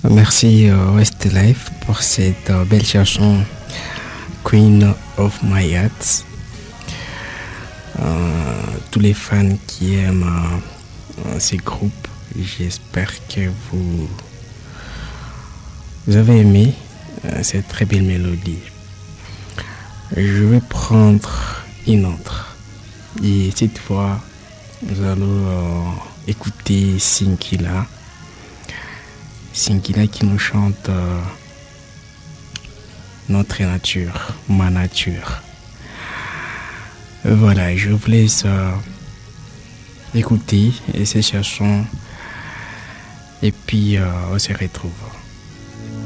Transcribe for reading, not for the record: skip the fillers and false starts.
Merci Westlife pour cette belle chanson Queen of My Heart. Tous les fans qui aiment ces groupes, j'espère que vous avez aimé cette très belle mélodie. Je vais prendre une autre et cette fois nous allons écouter Sinkila qui nous chante notre nature, ma nature. Voilà, je vous laisse écouter ces chansons et puis on se retrouve.